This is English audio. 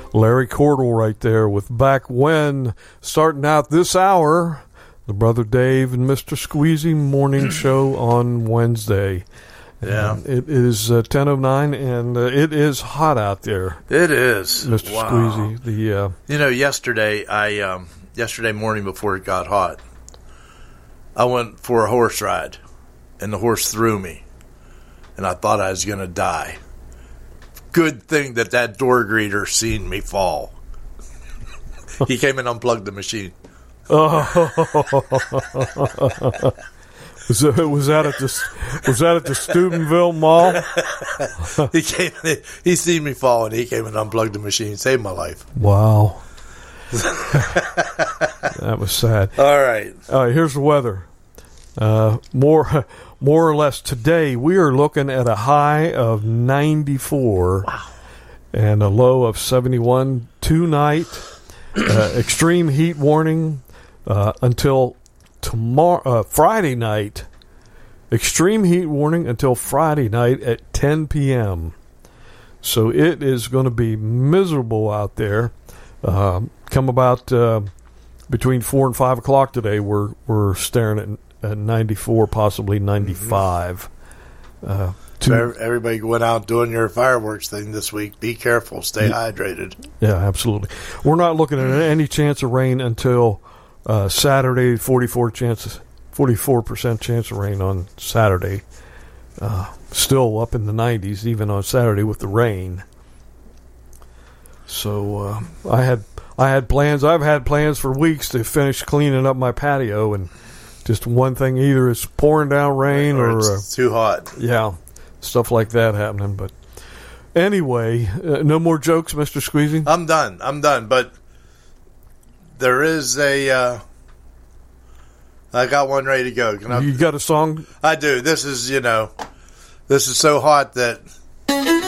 Larry Cordell right there with Back When. Starting out this hour, the Brother Dave and Mr. Squeezy morning show on Wednesday. Yeah. It is 10:09, and it is hot out there. It is. Mr. Wow. Squeezy. Yesterday morning before it got hot, I went for a horse ride, and the horse threw me, and I thought I was going to die. Good thing that door greeter seen me fall. He came and unplugged the machine. Oh. Was that at the Steubenville Mall? He seen me fall, and he came and unplugged the machine. Saved my life. Wow. That was sad. All right. Here's the weather. More or less today, we are looking at a high of 94. Wow. And a low of 71 tonight. Extreme heat warning until tomorrow, Friday night. Extreme heat warning until Friday night at 10 p.m. So it is going to be miserable out there. Come about between 4 and 5 o'clock today, we're staring at 94, possibly 95. So everybody went out doing your fireworks thing this week. Be careful. Stay hydrated. Yeah, absolutely. We're not looking at any chance of rain until Saturday. 44% chance of rain on Saturday. Still up in the 90s even on Saturday with the rain. So I had plans. I've had plans for weeks to finish cleaning up my patio, and just one thing, either it's pouring down rain or it's too hot. Yeah, stuff like that happening. But anyway, no more jokes, Mr. Squeezy? I'm done. But there is I got one ready to go. You got a song? I do. This is so hot that